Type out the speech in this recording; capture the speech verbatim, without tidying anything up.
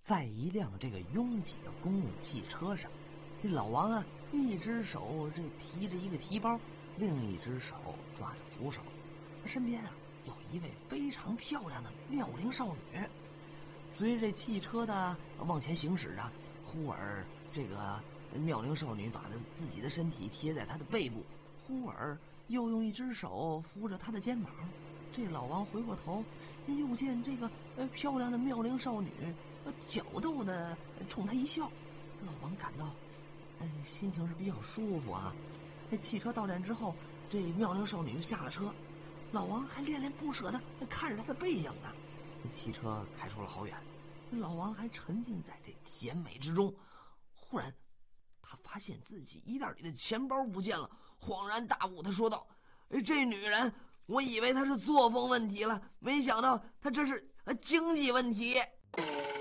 在一辆这个拥挤的公共汽车上，这老王啊，一只手这提着一个提包，另一只手抓着扶手，身边啊有一位非常漂亮的妙龄少女。随着这汽车的往前行驶啊，忽而这个妙龄少女把自己的身体贴在她的背部，忽而又用一只手扶着她的肩膀。这老王回过头，又见这个呃漂亮的妙龄少女呃挑逗的冲他一笑。老王感到呃心情是比较舒服啊。这汽车到站之后，这妙龄少女下了车，老王还恋恋不舍的看着她的背影呢。汽车开出了好远，老王还沉浸在这甜美之中。忽然他发现自己衣袋里的钱包不见了，恍然大悟，他说道：这女人，我以为她是作风问题了，没想到她这是经济问题。